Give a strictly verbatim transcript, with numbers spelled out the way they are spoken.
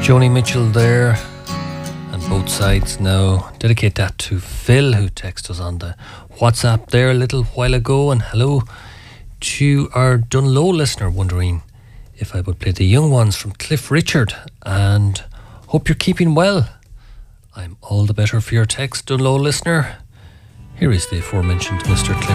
Joni Mitchell there, and Both Sides now. Dedicate that to Phil, who texted us on the WhatsApp there a little while ago. And hello to our Dunlow listener, wondering if I would play The Young Ones from Cliff Richard, and hope you're keeping well. I'm all the better for your text, Dunlow listener. Here is the aforementioned Mister Cliff